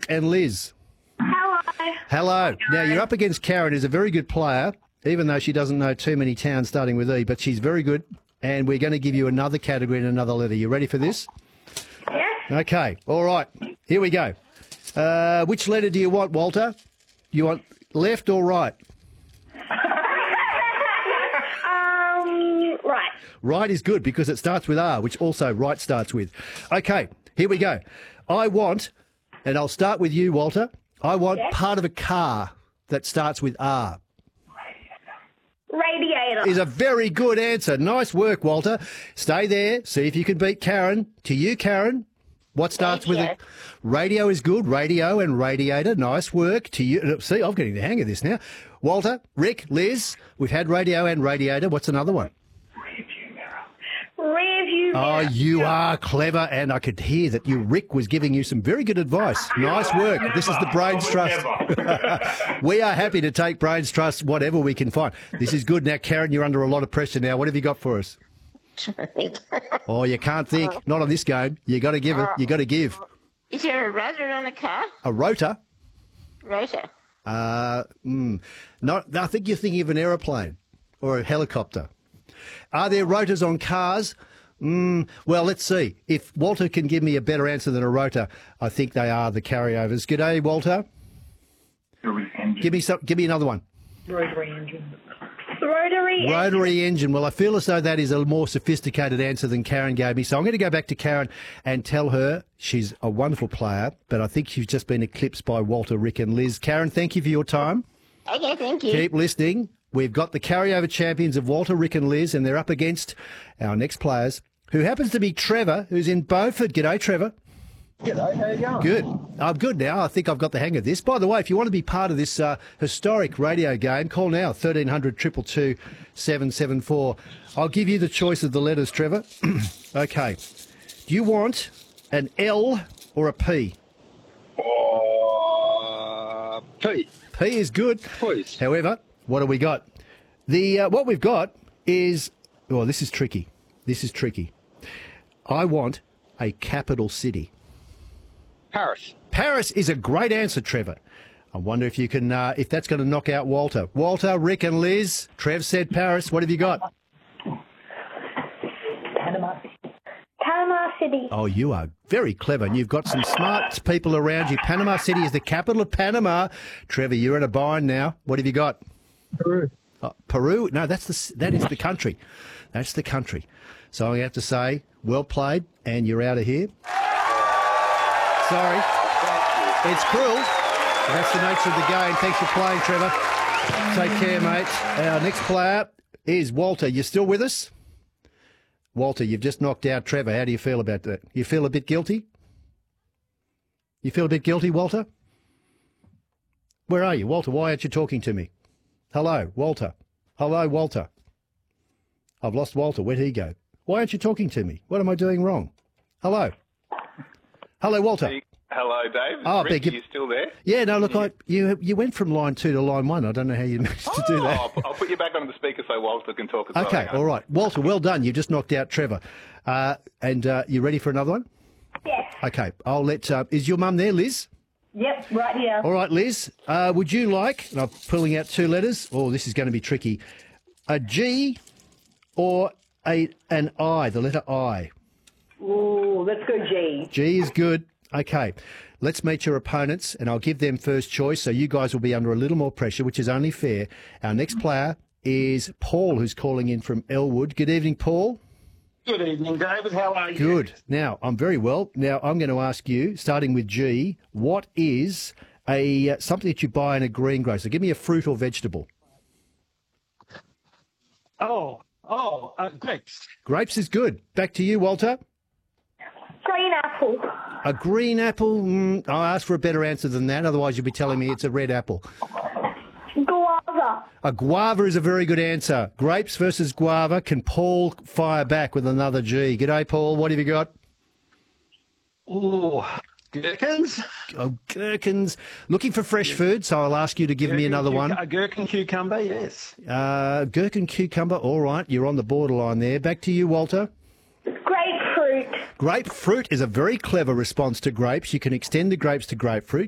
Rick and Liz. Hello. Hello. Now, you're up against Karen, who's a very good player, even though she doesn't know too many towns starting with E, but she's very good, and we're going to give you another category and another letter. You ready for this? Yes. Okay. All right. Here we go. Which letter do you want, Walter? You want left or right? Right. Right is good because it starts with R, which also right starts with. Okay, here we go. I want, and I'll start with you, Walter. I want part of a car that starts with R. Radiator. Is a very good answer. Nice work, Walter. Stay there. See if you can beat Karen. To you, Karen. What starts with it? Radio is good. Radio and radiator. Nice work. To you. See, I'm getting the hang of this now. Walter, Rick, Liz, we've had radio and radiator. What's another one? Rearview mirror. Oh, you are clever, and I could hear that Rick was giving you some very good advice. Nice work. This is the Brains Trust. We are happy to take Brains Trust, whatever we can find. This is good. Now, Karen, you're under a lot of pressure now. What have you got for us? Oh, you can't think. Not on this game. You got to give it. You got to give. Is there a rotor on a car? A rotor? Rotor. No, I think you're thinking of an aeroplane or a helicopter. Are there rotors on cars? Well, let's see. If Walter can give me a better answer than a rotor, I think they are the carryovers. G'day, Walter. Give me another one. Rotary engine. Rotary engine. Well, I feel as though that is a more sophisticated answer than Karen gave me. So I'm going to go back to Karen and tell her she's a wonderful player, but I think she's just been eclipsed by Walter, Rick and Liz. Karen, thank you for your time. Okay, thank you. Keep listening. We've got the carryover champions of Walter, Rick and Liz, and they're up against our next players, who happens to be Trevor, who's in Beaufort. G'day, Trevor. G'day, how you going? Good. I'm good now. I think I've got the hang of this. By the way, if you want to be part of this historic radio game, call now, 1300 222 774. I'll give you the choice of the letters, Trevor. Okay. Do you want an L or a P? P. P is good. Please. However, what have we got? What we've got is... Oh, this is tricky. This is tricky. I want a capital city. Paris. Paris is a great answer, Trevor. I wonder if you can, if that's going to knock out Walter. Walter, Rick and Liz, Trev said Paris. What have you got? Panama City. Oh, you are very clever, and you've got some smart people around you. Panama City is the capital of Panama. Trevor, you're in a bind now. What have you got? Peru. Peru? No, that is the country. That's the country. So I have to say, well played, and you're out of here. Sorry. It's cruel. That's the nature of the game. Thanks for playing, Trevor. Take care, mate. Our next player is Walter. You still with us? Walter, you've just knocked out Trevor. How do you feel about that? You feel a bit guilty? You feel a bit guilty, Walter? Where are you, Walter? Why aren't you talking to me? Hello, Walter. Hello, Walter. I've lost Walter. Where'd he go? Why aren't you talking to me? What am I doing wrong? Hello. Hello, Walter. Hello, Dave. Oh, Rick, are you still there? Yeah, no, look, you went from line 2 to line 1. I don't know how you managed to do that. I'll put you back on the speaker so Walter can talk as well. Okay, all right. Walter, well done. You just knocked out Trevor. And you ready for another one? Yes. Okay, I'll let... is your mum there, Liz? Yep, right here. All right, Liz, would you like... And I'm pulling out 2 letters. Oh, this is going to be tricky. A G or an I, the letter I? Ooh, let's go G. G is good. Okay, let's meet your opponents, and I'll give them first choice, so you guys will be under a little more pressure, which is only fair. Our next player is Paul, who's calling in from Elwood. Good evening, Paul. Good evening, David. How are you? Good. Now, I'm very well. Now, I'm going to ask you, starting with G, what is something that you buy in a greengrocer? Give me a fruit or vegetable. Grapes. Grapes is good. Back to you, Walter. Green apple. A green apple? I'll ask for a better answer than that, otherwise you'll be telling me it's a red apple. Guava. A guava is a very good answer. Grapes versus guava. Can Paul fire back with another G? G'day, Paul. What have you got? Oh, gherkins. Oh, gherkins. Looking for fresh food, so I'll ask you to give me another one. A gherkin cucumber, yes. Gherkin cucumber. All right, you're on the borderline there. Back to you, Walter. Grapefruit. Grapefruit is a very clever response to grapes. You can extend the grapes to grapefruit.